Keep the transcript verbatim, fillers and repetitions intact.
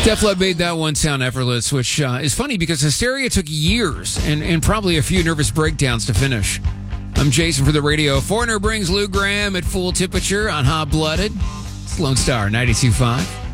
Def Leppard made that one sound effortless, which uh, is funny because Hysteria took years and, and probably a few nervous breakdowns to finish. I'm Jason for the radio. Foreigner brings Lou Graham at full temperature on Hot Blooded. It's Lone Star ninety-two point five.